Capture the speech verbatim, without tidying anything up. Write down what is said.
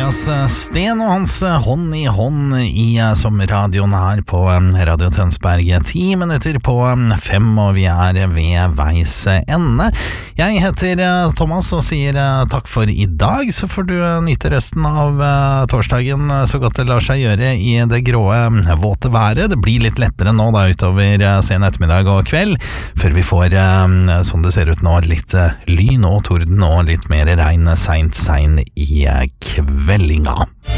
Andreas Sten og hans Hånd i hånd i som radioen her på Radio Tønsberg. Ti minutter på fem, og vi er ved veis ende. Jeg heter Thomas og sier takk for i dag, så får du nyte resten av torsdagen så godt det lar seg gjøre i det gråe, våte været. Det blir litt lettere nå da utover sen ettermiddag og kveld, før vi får, sånn det ser ut nå, litt lyn og torden og litt mer regn seint sein i kveldinga.